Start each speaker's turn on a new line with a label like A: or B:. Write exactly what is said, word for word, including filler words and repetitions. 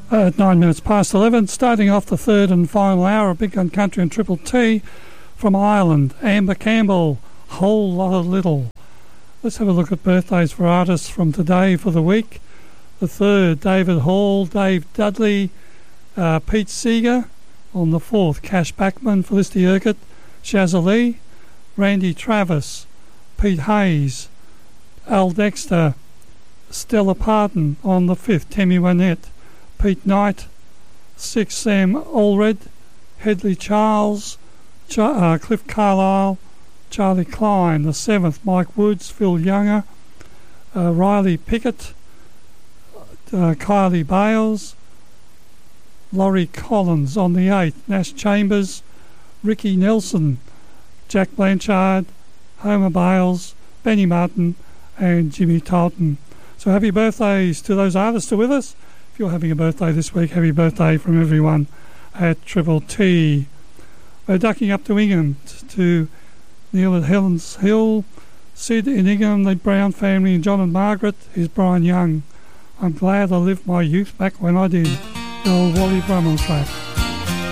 A: uh, at nine minutes past eleven. Starting off the third and final hour of Big Gun Country and Triple T from Ireland, Amber Campbell, Whole Lot of Little. Let's have a look at birthdays for artists from today for the week. The third, David Hall, Dave Dudley, uh, Pete Seeger. On the fourth, Cash Backman, Felicity Urquhart, Shazza Lee, Randy Travis, Pete Hayes, Al Dexter, Stella Parton. On the fifth, Tammy Wynette, Pete Knight, sixth, Sam Allred, Hedley Charles, Ch- uh, Cliff Carlisle, Charlie Klein. The seventh, Mike Woods, Phil Younger, uh, Riley Pickett, uh, Kylie Bales, Laurie Collins. On the eighth, Nash Chambers, Ricky Nelson, Jack Blanchard, Homer Bales, Benny Martin and Jimmy Tolton. So happy birthdays to those artists who are with us. If you're having a birthday this week, happy birthday from everyone at Triple T. We're ducking up to Ingham to Neil at Helen's Hill, Sid in Ingham, the Brown family, and John and Margaret. Here's Brian Young. I'm glad I lived my youth back when I did. The old Wally Brummel track.